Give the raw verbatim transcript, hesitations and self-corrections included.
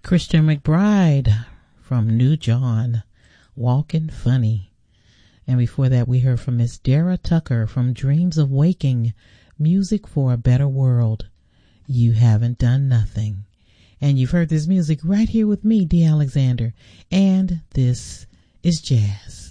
Christian McBride from New John, Walkin' Funny. And before that, we heard from Miss Dara Tucker from Dreams of Waking, Music for a Better World. You Haven't Done Nothing. And you've heard this music right here with me, D. Alexander. And this is jazz.